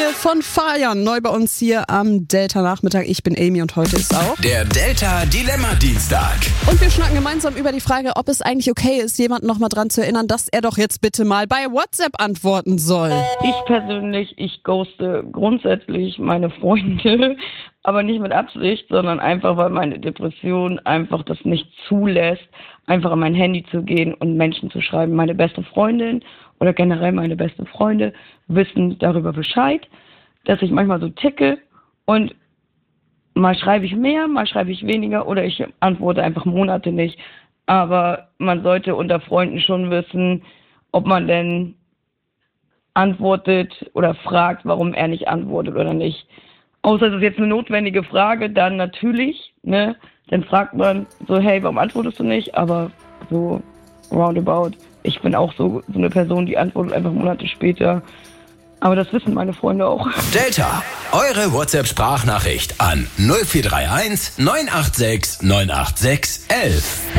Single von Fajan, neu bei uns hier am Delta-Nachmittag. Ich bin Amy und heute ist auch der Delta-Dilemma-Dienstag. Und wir schnacken gemeinsam über die Frage, ob es eigentlich okay ist, jemanden nochmal dran zu erinnern, dass er doch jetzt bitte mal bei WhatsApp antworten soll. Ich persönlich, ich ghoste grundsätzlich meine Freunde, aber nicht mit Absicht, sondern einfach, weil meine Depression einfach das nicht zulässt, einfach an mein Handy zu gehen und Menschen zu schreiben. Meine beste Freundin oder generell meine besten Freunde wissen darüber Bescheid, dass ich manchmal so ticke und mal schreibe ich mehr, mal schreibe ich weniger oder ich antworte einfach Monate nicht. Aber man sollte unter Freunden schon wissen, ob man denn antwortet oder fragt, warum er nicht antwortet oder nicht. Außer es ist jetzt eine notwendige Frage, dann natürlich, ne? Dann fragt man so, hey, warum antwortest du nicht? Aber so roundabout. Ich bin auch so eine Person, die antwortet einfach Monate später. Aber das wissen meine Freunde auch. Delta, eure WhatsApp-Sprachnachricht an 0431 986 986 11.